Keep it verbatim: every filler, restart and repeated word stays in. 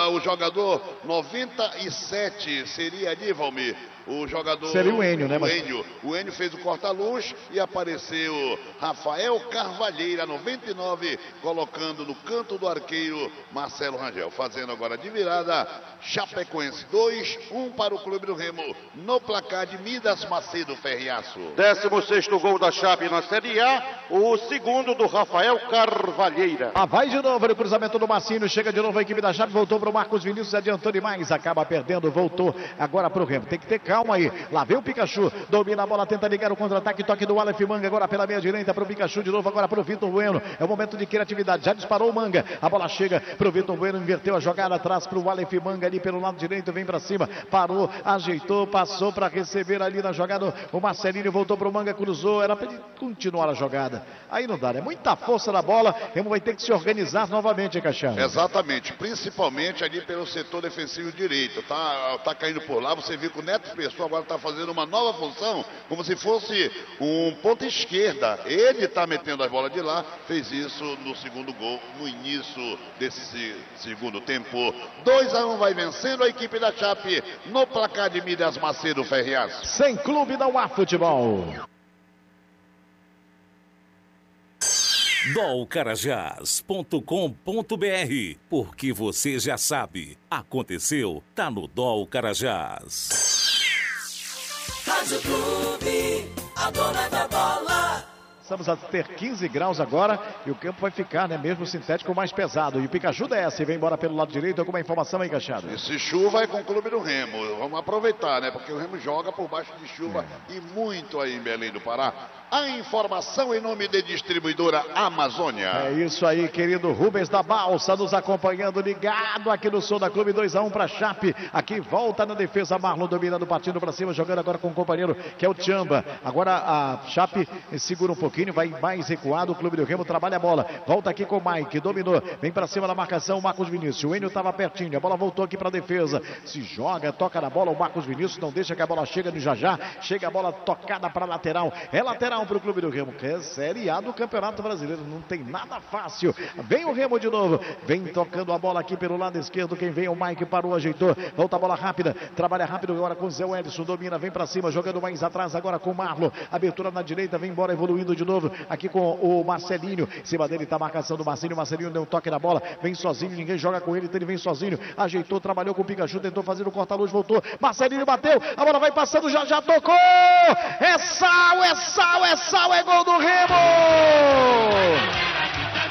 o jogador noventa e sete seria ali, Valmir. O jogador... Seria o Enio, né? O Enio. O Enio fez o corta-luz e apareceu Rafael Carvalheira, noventa e nove, colocando no canto do arqueiro Marcelo Rangel. Fazendo agora de virada, Chapecoense dois, um para o Clube do Remo, no placar de Midas Macedo Ferriaço. décimo sexto gol da Chape na Série A, o segundo do Rafael Carvalheira. Ah, vai de novo no cruzamento do Marcinho, chega de novo a equipe da Chape, voltou para o Marcos Vinícius, adiantou demais, acaba perdendo, voltou agora para o Remo. Tem que ter calma aí, lá vem o Pikachu, domina a bola, tenta ligar o contra-ataque, toque do Aleph Manga, agora pela meia direita para o Pikachu, de novo agora para o Vitor Bueno, é o momento de criatividade, já disparou o Manga, a bola chega para o Vitor Bueno, inverteu a jogada atrás para o Aleph Manga ali pelo lado direito, vem para cima, parou, ajeitou, passou para receber ali na jogada, o Marcelinho voltou para o Manga, cruzou, era para ele continuar a jogada, aí não dá, é muita força na bola, Remo vai ter que se organizar novamente, Caixão. Exatamente, principalmente ali pelo setor defensivo direito, tá, tá caindo por lá, você viu que o Neto Pessoa agora está fazendo uma nova função, como se fosse um ponta esquerda, ele está metendo as bolas de lá, fez isso no segundo gol, no início desse segundo tempo. dois a um vai vencendo a equipe da Chape no placar de Midas Macedo Ferriaço. Sem clube não há futebol. dol carajás ponto com ponto br, porque você já sabe, aconteceu, tá no Dol Carajás. Rádio Clube, a dona da bola. Estamos a ter quinze graus agora e o campo vai ficar, né, mesmo sintético, mais pesado. E o Pikachu desce e vem embora pelo lado direito. Alguma informação aí, Cachado? Esse chuva é com o Clube do Remo. Vamos aproveitar, né? Porque o Remo joga por baixo de chuva é. e muito aí em Belém do Pará. A informação em nome de distribuidora Amazônia. É isso aí, querido Rubens da Balsa, nos acompanhando, ligado aqui no Som da Clube, dois a um para Chape. Aqui volta na defesa, Marlon dominando, partindo para cima, jogando agora com o companheiro, que é o Tchamba. Agora a Chape segura um pouquinho, vai mais recuado, o Clube do Remo trabalha a bola. Volta aqui com o Mike, dominou, vem para cima da marcação, o Marcos Vinícius. O Enio estava pertinho, a bola voltou aqui para a defesa. Se joga, toca na bola, o Marcos Vinícius não deixa que a bola chegue no Jajá. Chega a bola tocada para lateral. É lateral para o Clube do Remo, que é Série A do Campeonato Brasileiro, não tem nada fácil. Vem o Remo de novo, vem tocando a bola aqui pelo lado esquerdo, quem vem é o Mike, parou, ajeitou, volta a bola rápida, trabalha rápido agora com o Zé Wellison, domina, vem pra cima, jogando mais atrás agora com o Marlon, abertura na direita, vem embora, evoluindo de novo, aqui com o Marcelinho, em cima dele tá a marcação do Marcelinho, Marcelinho deu um toque na bola, vem sozinho, ninguém joga com ele, então ele vem sozinho, ajeitou, trabalhou com o Pikachu, tentou fazer o corta-luz, voltou, Marcelinho bateu, a bola vai passando, já já tocou, é sal, é sal, é sal, é gol do Remo!